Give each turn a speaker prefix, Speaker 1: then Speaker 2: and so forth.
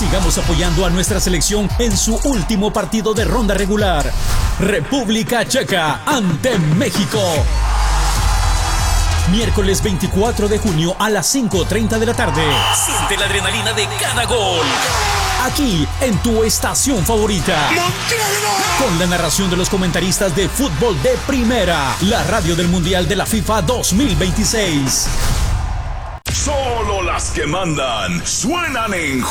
Speaker 1: Sigamos apoyando a nuestra selección en su último partido de ronda regular. República Checa ante México. Miércoles 24 de junio a las 5:30 de la tarde. Siente la adrenalina de cada gol. Aquí, en tu estación favorita. Con la narración de los comentaristas de fútbol de primera. La radio del Mundial de la FIFA 2026.
Speaker 2: Solo las que mandan suenan en